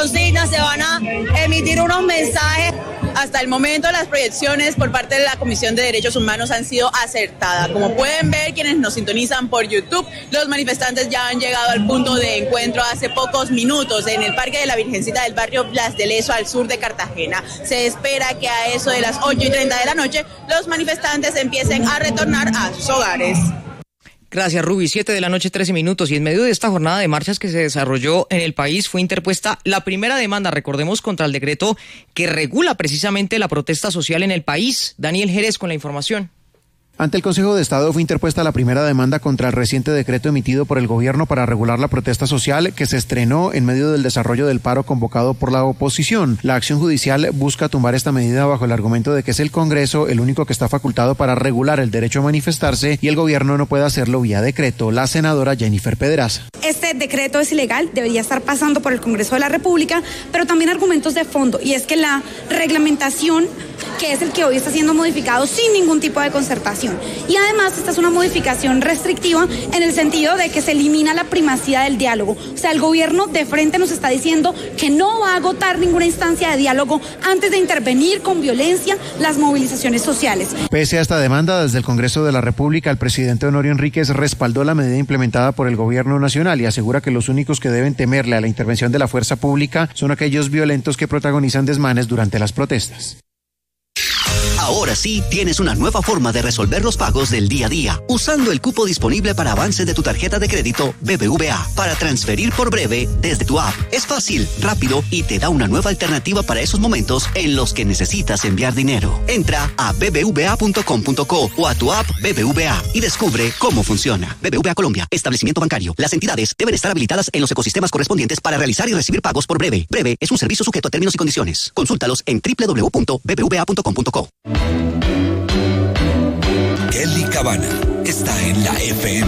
consignas, se van a emitir unos mensajes. Hasta el momento las proyecciones por parte de la Comisión de Derechos Humanos han sido acertadas. Como pueden ver quienes nos sintonizan por YouTube, los manifestantes ya han llegado al punto de encuentro hace pocos minutos en el Parque de la Virgencita del barrio Blas de Lezo al sur de Cartagena. Se espera que a eso de las 8:30 de la noche los manifestantes empiecen a retornar a sus hogares. Gracias, Ruby. 7:13 p.m. y en medio de esta jornada de marchas que se desarrolló en el país fue interpuesta la primera demanda, recordemos, contra el decreto que regula precisamente la protesta social en el país. Daniel Jerez con la información. Ante el Consejo de Estado fue interpuesta la primera demanda contra el reciente decreto emitido por el gobierno para regular la protesta social que se estrenó en medio del desarrollo del paro convocado por la oposición. La acción judicial busca tumbar esta medida bajo el argumento de que es el Congreso el único que está facultado para regular el derecho a manifestarse y el gobierno no puede hacerlo vía decreto. La senadora Jennifer Pedraza. Este decreto es ilegal, debería estar pasando por el Congreso de la República, pero también argumentos de fondo, y es que la reglamentación, que es el que hoy está siendo modificado sin ningún tipo de concertación. Y además esta es una modificación restrictiva en el sentido de que se elimina la primacía del diálogo. O sea, el gobierno de frente nos está diciendo que no va a agotar ninguna instancia de diálogo antes de intervenir con violencia las movilizaciones sociales. Pese a esta demanda, desde el Congreso de la República, el presidente Honorio Enríquez respaldó la medida implementada por el gobierno nacional y asegura que los únicos que deben temerle a la intervención de la fuerza pública son aquellos violentos que protagonizan desmanes durante las protestas. Ahora sí tienes una nueva forma de resolver los pagos del día a día, usando el cupo disponible para avance de tu tarjeta de crédito BBVA para transferir por breve desde tu app. Es fácil, rápido y te da una nueva alternativa para esos momentos en los que necesitas enviar dinero. Entra a bbva.com.co o a tu app BBVA y descubre cómo funciona. BBVA Colombia, establecimiento bancario. Las entidades deben estar habilitadas en los ecosistemas correspondientes para realizar y recibir pagos por breve. Breve es un servicio sujeto a términos y condiciones. Consúltalos en www.bbva.com.co. Kelly Cabana está en la FM.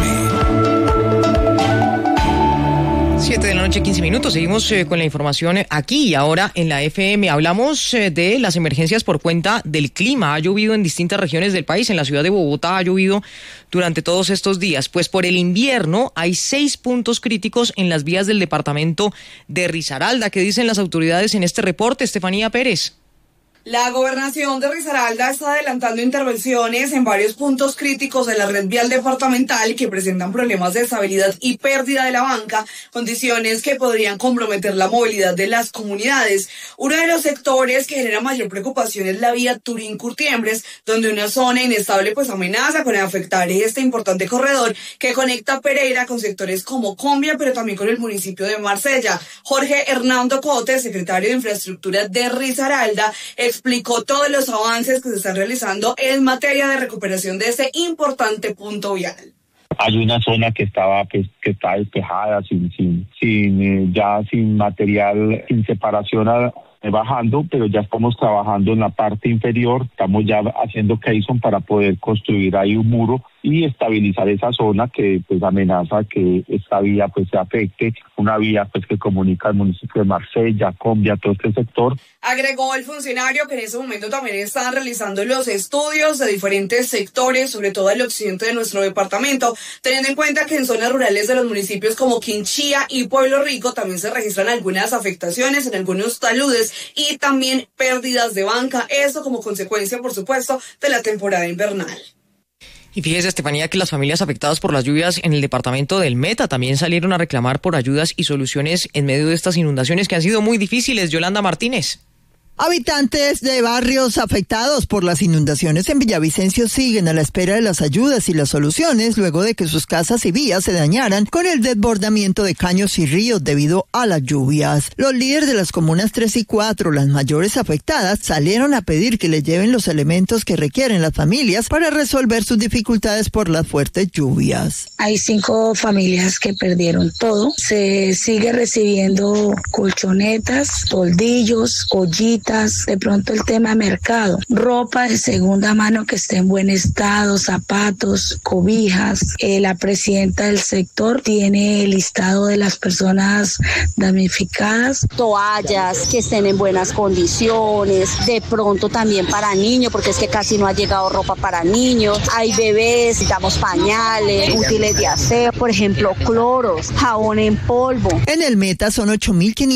7:15 p.m. Seguimos con la información aquí y ahora en la FM. Hablamos de las emergencias por cuenta del clima. Ha llovido en distintas regiones del país. En la ciudad de Bogotá ha llovido durante todos estos días. Pues por el invierno hay 6 puntos críticos en las vías del departamento de Risaralda. ¿Qué dicen las autoridades en este reporte? Estefanía Pérez. La gobernación de Risaralda está adelantando intervenciones en varios puntos críticos de la red vial departamental que presentan problemas de estabilidad y pérdida de la banca, condiciones que podrían comprometer la movilidad de las comunidades. Uno de los sectores que genera mayor preocupación es la vía Turín-Curtiembres, donde una zona inestable amenaza con afectar este importante corredor que conecta Pereira con sectores como Combia, pero también con el municipio de Marsella. Jorge Hernando Cote, secretario de Infraestructura de Risaralda, explicó todos los avances que se están realizando en materia de recuperación de este importante punto vial. Hay una zona que está despejada, sin material, sin separación bajando, pero ya estamos trabajando en la parte inferior, estamos ya haciendo caisson para poder construir ahí un muro y estabilizar esa zona que amenaza que esta vía se afecte, una vía que comunica al municipio de Marsella, Combia, todo este sector. Agregó el funcionario que en ese momento también están realizando los estudios de diferentes sectores, sobre todo el occidente de nuestro departamento, teniendo en cuenta que en zonas rurales de los municipios como Quinchía y Pueblo Rico también se registran algunas afectaciones en algunos taludes y también pérdidas de banca, esto como consecuencia, por supuesto, de la temporada invernal. Y fíjese, Estefanía, que las familias afectadas por las lluvias en el departamento del Meta también salieron a reclamar por ayudas y soluciones en medio de estas inundaciones que han sido muy difíciles. Yolanda Martínez. Habitantes de barrios afectados por las inundaciones en Villavicencio siguen a la espera de las ayudas y las soluciones luego de que sus casas y vías se dañaran con el desbordamiento de caños y ríos debido a las lluvias. Los líderes de las comunas 3 y 4, las mayores afectadas, salieron a pedir que les lleven los elementos que requieren las familias para resolver sus dificultades por las fuertes lluvias. Hay 5 familias que perdieron todo. Se sigue recibiendo colchonetas, toldillos, ollitas, de pronto el tema mercado, ropa de segunda mano que esté en buen estado, zapatos, cobijas. La presidenta del sector tiene el listado de las personas damnificadas. Toallas que estén en buenas condiciones, de pronto también para niños, porque es que casi no ha llegado ropa para niños. Hay bebés, necesitamos pañales, útiles de aseo, por ejemplo, cloros, jabón en polvo. En el Meta son 8.500